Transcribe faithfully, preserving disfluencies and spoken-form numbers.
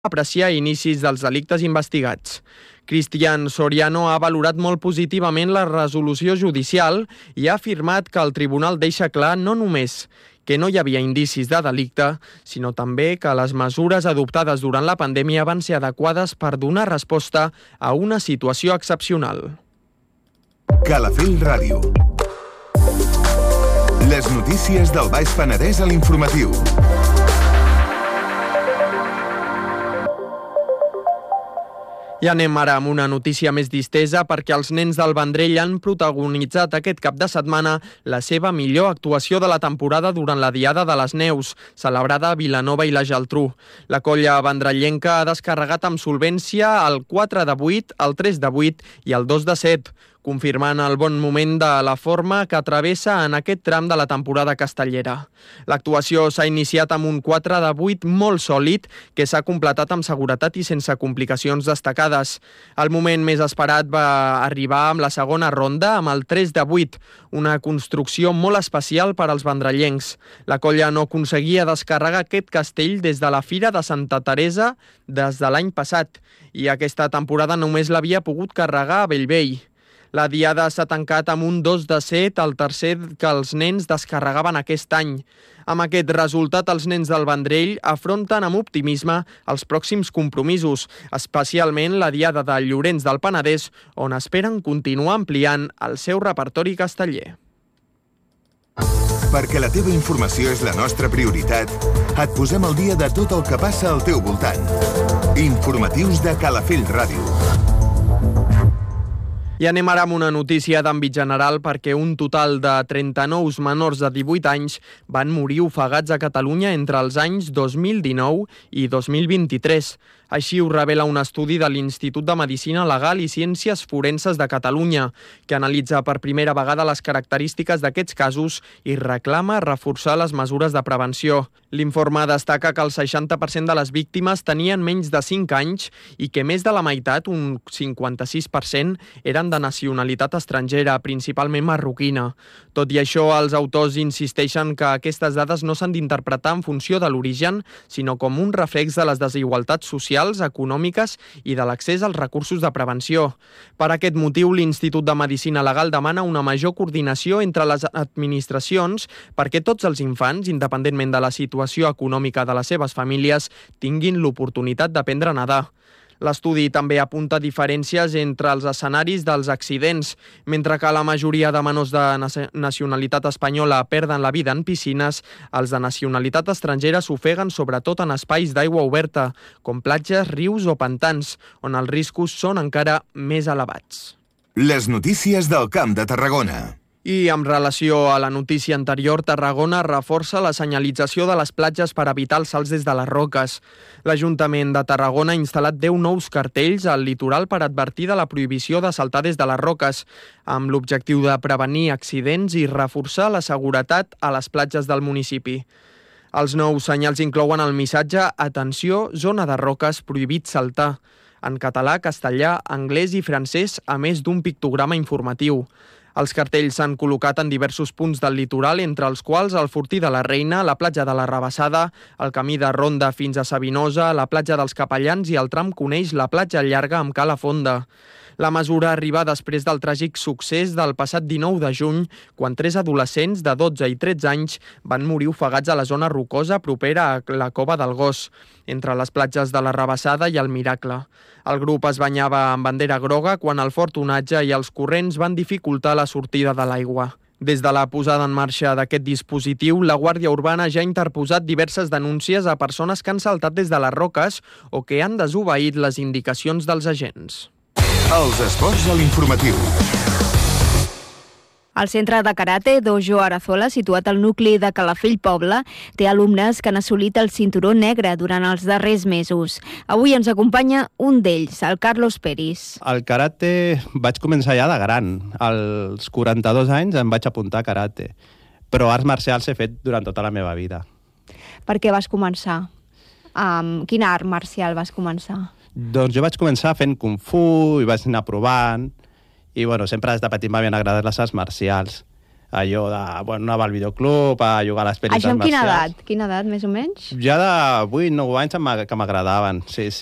apreciar inicis dels delictes investigats. Cristian Soriano ha valorat molt positivament la resolució judicial i ha afirmat que el tribunal deixa clar no només que no hi havia indicis de delicte, sinó també que les mesures adoptades durant la pandèmia van ser adequades per donar resposta a una situació excepcional. Calafell Ràdio. Les notícies del Baix Penedès a l'informatiu. I anem ara amb una notícia més distesa perquè els nens del Vendrell han protagonitzat aquest cap de setmana la seva millor actuació de la temporada durant la Diada de les Neus, celebrada a Vilanova i la Geltrú. La colla vendrellenca ha descarregat amb solvència el quatre de vuit, el tres de vuit i el dos de set, confirmant el bon moment de la forma que travessa en aquest tram de la temporada castellera. L'actuació s'ha iniciat amb un quatre de vuit molt sòlid que s'ha completat amb seguretat i sense complicacions destacades. El moment més esperat va arribar amb la segona ronda amb el tres de vuit, una construcció molt especial per als vendrellencs. La colla no aconseguia descarregar aquest castell des de la Fira de Santa Teresa des de l'any passat i aquesta temporada només l'havia pogut carregar a Bellvei. La Diada s'ha tancat amb un dos de set, el tercer que els nens descarregaven aquest any. Amb aquest resultat, els nens del Vendrell afronten amb optimisme els pròxims compromisos, especialment la Diada de Llorenç del Penedès, on esperen continuar ampliant el seu repertori casteller. Perquè la teva informació és la nostra prioritat, et posem al dia de tot el que passa al teu voltant. Informatius de Calafell Ràdio. I anem ara amb una notícia d'àmbit general perquè un total de trenta-nou menors de divuit anys van morir ofegats a Catalunya entre els anys dos mil dinou i dos mil vint-i-tres. Així ho revela un estudi de l'Institut de Medicina Legal i Ciències Forenses de Catalunya, que analitza per primera vegada les característiques d'aquests casos i reclama reforçar les mesures de prevenció. L'informe destaca que el seixanta per cent de les víctimes tenien menys de cinc anys i que més de la meitat, un cinquanta-sis per cent, eren de nacionalitat estrangera, principalment marroquina. Tot i això, els autors insisteixen que aquestes dades no s'han d'interpretar en funció de l'origen, sinó com un reflex de les desigualtats socials, econòmiques i de l'accés als recursos de prevenció. Per aquest motiu, l'Institut de Medicina Legal demana una major coordinació entre les administracions perquè tots els infants, independentment de la situació econòmica de les seves famílies, tinguin l'oportunitat d'aprendre a nedar. L'estudi també apunta diferències entre els escenaris dels accidents. Mentre que la majoria de menors de nacionalitat espanyola perden la vida en piscines, els de nacionalitat estrangera s'ofeguen sobretot en espais d'aigua oberta, com platges, rius o pantans, on els riscos són encara més elevats. Les notícies del Camp de Tarragona. I en relació a la notícia anterior, Tarragona reforça la senyalització de les platges per evitar els salts des de les roques. L'Ajuntament de Tarragona ha instal·lat deu nous cartells al litoral per advertir de la prohibició de saltar des de les roques, amb l'objectiu de prevenir accidents i reforçar la seguretat a les platges del municipi. Els nous senyals inclouen el missatge «Atenció, zona de roques, prohibit saltar», en català, castellà, anglès i francès, a més d'un pictograma informatiu. Els cartells s'han col·locat en diversos punts del litoral, entre els quals el Fortí de la Reina, la platja de la Rabassada, el camí de Ronda fins a Sabinosa, la platja dels Capellans i el tram coneix la platja llarga amb Cala Fonda. La mesura arriba després del tràgic succés del passat dinou de juny, quan tres adolescents de dotze i tretze anys van morir ofegats a la zona rocosa propera a la Cova del Gos, entre les platges de la Rabassada i el Miracle. El grup es banyava amb bandera groga quan el fort onatge i els corrents van dificultar la sortida de l'aigua. Des de la posada en marxa d'aquest dispositiu, la Guàrdia Urbana ja ha interposat diverses denúncies a persones que han saltat des de les roques o que han desobeït les indicacions dels agents. Els esports a l'informatiu. El centre de karate Dojo Arazola, situat al nucli de Calafell Poble, té alumnes que han assolit el cinturó negre durant els darrers mesos. Avui ens acompanya un d'ells, el Carlos Peris. El karate vaig començar ja de gran. Als quaranta-dos anys em vaig apuntar a karate, però arts marcials he fet durant tota la meva vida. Per què vas començar? Um, quina art marcial vas començar? Doncs jo vaig començar fent kung fu i vaig anar provant i bueno, sempre des de petit m'havien agradat les arts marcials. allò de, bueno, anar al videoclub, a jugar a les pel·lis Això amb quina marcials. edat? Quina edat, més o menys? Ja de vuit nou anys que m'agradaven, sí,